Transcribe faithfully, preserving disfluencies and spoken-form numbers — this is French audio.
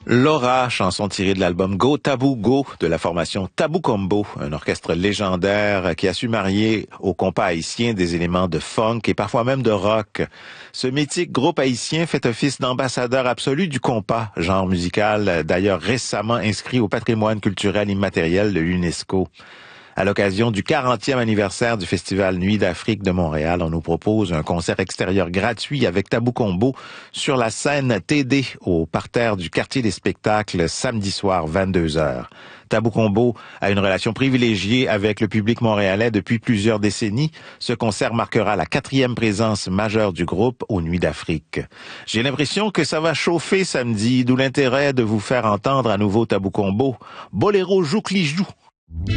Laura, chanson tirée de l'album Go Tabou Go de la formation Tabou Combo, un orchestre légendaire qui a su marier au compas haïtien des éléments de funk et parfois même de rock. Ce mythique groupe haïtien fait office d'ambassadeur absolu du compas, genre musical d'ailleurs récemment inscrit au patrimoine culturel immatériel de l'UNESCO. À l'occasion du quarantième anniversaire du Festival Nuit d'Afrique de Montréal, on nous propose un concert extérieur gratuit avec Tabou Combo sur la scène T D au parterre du quartier des spectacles samedi soir vingt-deux heures. Tabou Combo a une relation privilégiée avec le public montréalais depuis plusieurs décennies. Ce concert marquera la quatrième présence majeure du groupe aux Nuits d'Afrique. J'ai l'impression que ça va chauffer samedi, d'où l'intérêt de vous faire entendre à nouveau Tabou Combo. Boléro Joukli Jou.